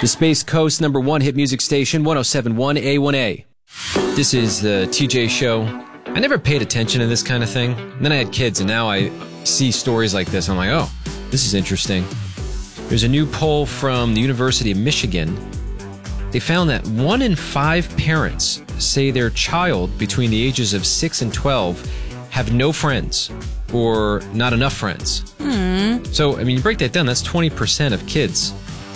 The Space Coast #1 hit music station, 107.1 A1A. This is the TJ Show. I never paid attention to this kind of thing. And then I had kids, and now I see stories like this. I'm like, oh, this is interesting. There's a new poll from the University of Michigan. They found that 1 in 5 parents say their child between the ages of 6 and 12 have no friends or not enough friends. So, I mean, you break that down, that's 20% of kids.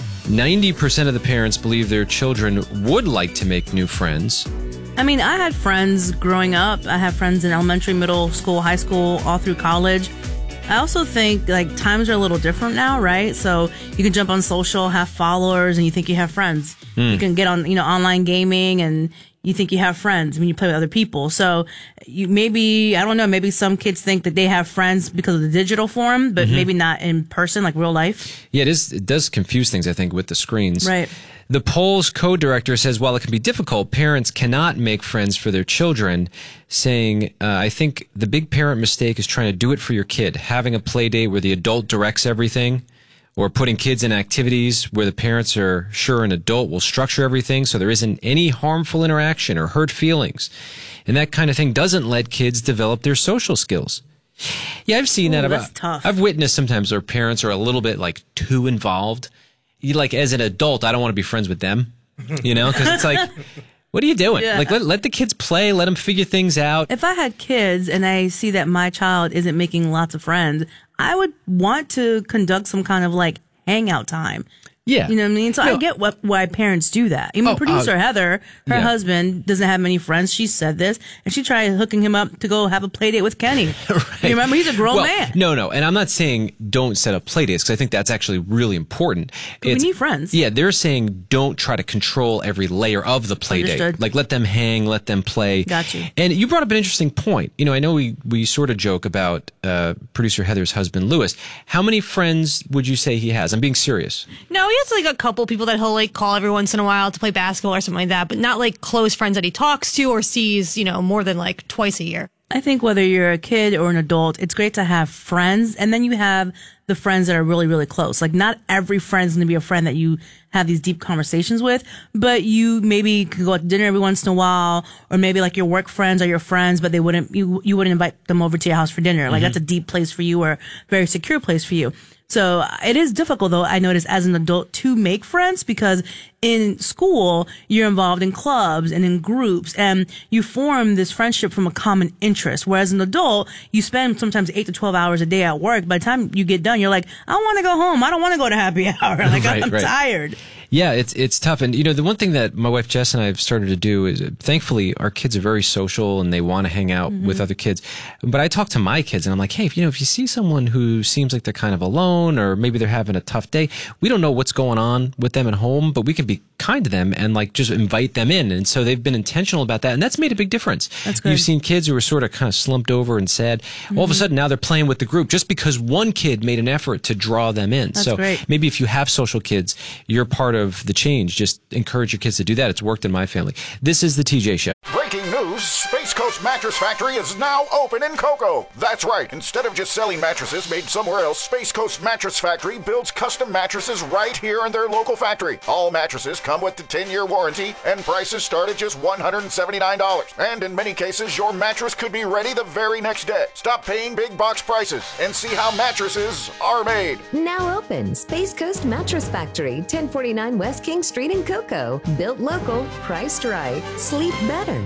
90% of the parents believe their children would like to make new friends. I mean, I had friends growing up. I have friends in elementary, middle school, high school, all through college. I also think, like, times are a little different now, right? So you can jump on social, have followers, and you think you have friends. You can get on, online gaming, and you think you have friends when you play with other people. So maybe, I don't know, maybe some kids think that they have friends because of the digital form, but maybe not in person, like real life. Yeah, it does confuse things, I think, with the screens. Right. The poll's co-director says, while it can be difficult, parents cannot make friends for their children, saying, I think the big parent mistake is trying to do it for your kid, having a play date where the adult directs everything, or putting kids in activities where the parents are sure an adult will structure everything so there isn't any harmful interaction or hurt feelings. And that kind of thing doesn't let kids develop their social skills. Yeah, I've seen that. That's tough. I've witnessed sometimes where parents are a little bit like too involved. You like, as an adult, I don't want to be friends with them, because it's like, what are you doing? Yeah. Like, let the kids play, let them figure things out. If I had kids and I see that my child isn't making lots of friends, I would want to conduct some kind of like hangout time. Yeah. You know what I mean? So I get why parents do that. Even producer Heather, her husband doesn't have many friends. She said this, and she tried hooking him up to go have a play date with Kenny. Right. You remember? He's a grown man. No. And I'm not saying don't set up play dates, because I think that's actually really important. We need friends. Yeah, they're saying don't try to control every layer of the play date. Like, let them hang, let them play. Got you. And you brought up an interesting point. I know we sort of joke about producer Heather's husband, Lewis. How many friends would you say he has? I'm being serious. No, he has like a couple people that he'll like call every once in a while to play basketball or something like that, but not like close friends that he talks to or sees, more than like twice a year. I think whether you're a kid or an adult, it's great to have friends, and then you have the friends that are really, really close. Like, not every friend's going to be a friend that you have these deep conversations with, but you maybe could go out to dinner every once in a while, or maybe like your work friends are your friends, but you wouldn't invite them over to your house for dinner. Like, that's a deep place for you, or a very secure place for you. So it is difficult, though, I notice, as an adult to make friends, because in school, you're involved in clubs and in groups, and you form this friendship from a common interest. Whereas an adult, you spend sometimes 8 to 12 hours a day at work. By the time you get done, you're like, I want to go home. I don't want to go to happy hour. Like, I'm tired. Yeah, it's tough. And, the one thing that my wife Jess and I have started to do is, thankfully, our kids are very social and they want to hang out with other kids. But I talk to my kids and I'm like, hey, if you see someone who seems like they're kind of alone, or maybe they're having a tough day, we don't know what's going on with them at home, but we can be kind to them and like just invite them in. And so they've been intentional about that. And that's made a big difference. That's good. You've seen kids who are sort of kind of slumped over and sad. All of a sudden now they're playing with the group just because one kid made an effort to draw them in. That's so great. Maybe if you have social kids, you're part of the change. Just encourage your kids to do that. It's worked in my family. This is the TJ Show. Breaking news, Space Coast Mattress Factory is now open in Cocoa. That's right. Instead of just selling mattresses made somewhere else, Space Coast Mattress Factory builds custom mattresses right here in their local factory. All mattresses come with the 10-year warranty, and prices start at just $179. And in many cases, your mattress could be ready the very next day. Stop paying big box prices and see how mattresses are made. Now open, Space Coast Mattress Factory, 1049 West King Street in Cocoa. Built local, priced right, sleep better.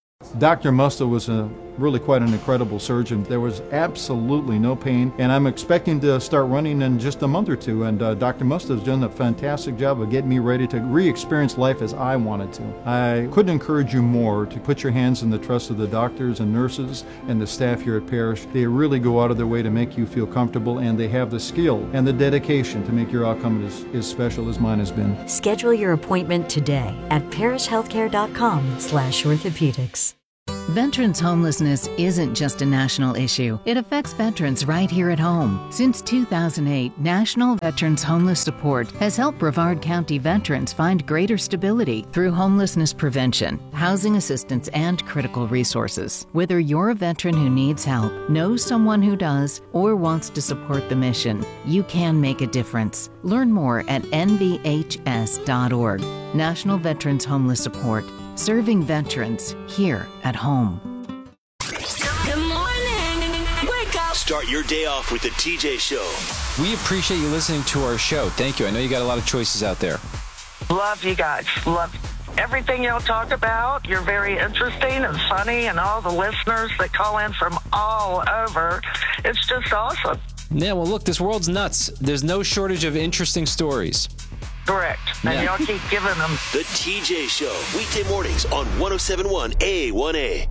Dr. Musta was really quite an incredible surgeon. There was absolutely no pain, and I'm expecting to start running in just a month or two, and Dr. Musta has done a fantastic job of getting me ready to re-experience life as I wanted to. I couldn't encourage you more to put your hands in the trust of the doctors and nurses and the staff here at Parrish. They really go out of their way to make you feel comfortable, and they have the skill and the dedication to make your outcome as special as mine has been. Schedule your appointment today at parrishhealthcare.com/orthopedics. Veterans homelessness isn't just a national issue. It affects veterans right here at home. Since 2008, National Veterans Homeless Support has helped Brevard County veterans find greater stability through homelessness prevention, housing assistance, and critical resources. Whether you're a veteran who needs help, knows someone who does, or wants to support the mission, you can make a difference. Learn more at nvhs.org. National Veterans Homeless Support, serving veterans here at home. Good morning. Wake up. Start your day off with the TJ Show. We appreciate you listening to our show. Thank you. I know you got a lot of choices out there. Love you guys. Love everything y'all talk about. You're very interesting and funny, and all the listeners that call in from all over. It's just awesome. Yeah, well, look, this world's nuts. There's no shortage of interesting stories. Correct. And y'all keep giving them. The TJ Show, weekday mornings on 107.1 A1A.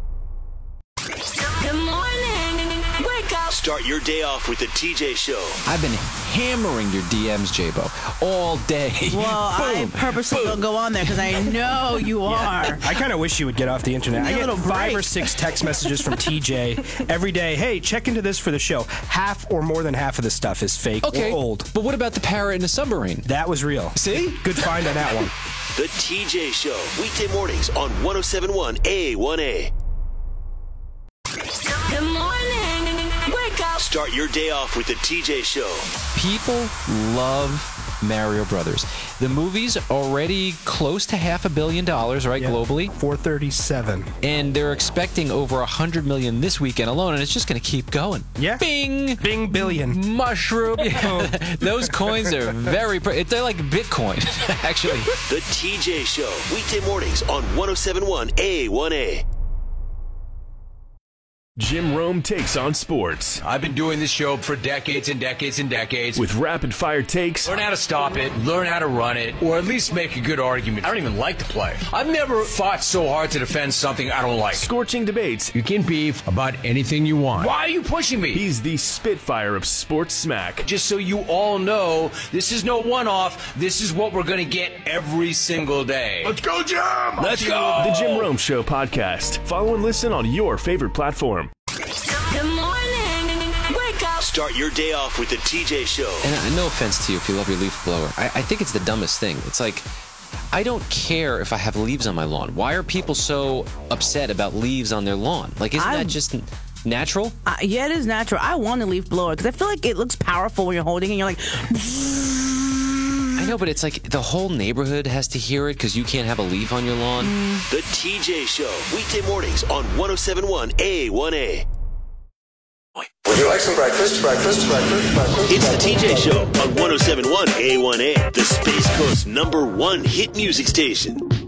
Good morning. Wake up. Start your day off with the TJ Show. I've been hammering your DMs, J-Bo, all day. Well, I purposely don't go on there because I know you are. I kind of wish you would get off the internet. I get 5 or 6 text messages from TJ every day. Hey, check into this for the show. Half or more than half of this stuff is fake or old. But what about the parrot in the submarine? That was real. See? Good find on that one. The TJ Show, weekday mornings on 107.1 A1A. Good morning. Wake up. Start your day off with the TJ Show. People love Mario Brothers. The movie's already close to $500 million, right, globally? 437. And they're expecting over 100 million this weekend alone, and it's just going to keep going. Yeah. Bing! Bing billion. Mushroom. Those coins are they're like Bitcoin, actually. The TJ Show, weekday mornings on 107.1 A1A. Jim Rome takes on sports. I've been doing this show for decades and decades and decades. With rapid-fire takes. Learn how to stop it, learn how to run it, or at least make a good argument. I don't even like to play. I've never fought so hard to defend something I don't like. Scorching debates. You can beef about anything you want. Why are you pushing me? He's the Spitfire of sports smack. Just so you all know, this is no one-off. This is what we're going to get every single day. Let's go, Jim! Let's go! The Jim Rome Show podcast. Follow and listen on your favorite platform. Good morning. Wake up. Start your day off with the TJ Show. And no offense to you if you love your leaf blower. I think it's the dumbest thing. It's like, I don't care if I have leaves on my lawn. Why are people so upset about leaves on their lawn? Like, isn't that just natural? Yeah, it is natural. I want a leaf blower because I feel like it looks powerful when you're holding it. And you're like... I know, but it's like the whole neighborhood has to hear it because you can't have a leaf on your lawn. The TJ Show, weekday mornings on 107.1 A1A. Would you like some breakfast? Breakfast? It's the TJ Show on 107.1 A1A, the Space Coast #1 hit music station.